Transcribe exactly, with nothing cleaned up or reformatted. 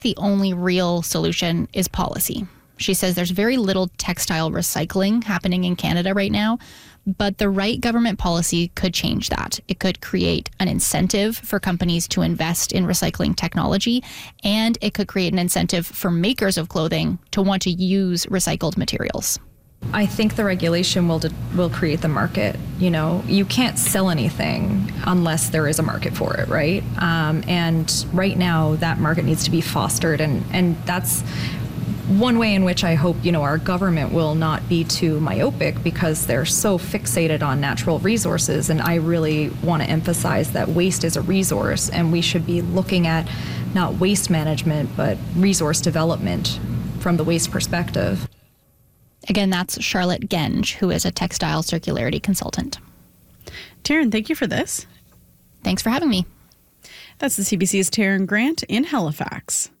The only real solution is policy. She says there's very little textile recycling happening in Canada right now, but the right government policy could change that. It could create an incentive for companies to invest in recycling technology, and it could create an incentive for makers of clothing to want to use recycled materials. I think the regulation will will create the market. You know, you can't sell anything unless there is a market for it, right? Um, and right now, that market needs to be fostered, and and that's one way in which I hope, you know, our government will not be too myopic, because they're so fixated on natural resources. And I really want to emphasize that waste is a resource, and we should be looking at not waste management, but resource development from the waste perspective. Again, that's Charlotte Genge, who is a textile circularity consultant. Taryn, thank you for this. Thanks for having me. That's the C B C's Taryn Grant in Halifax.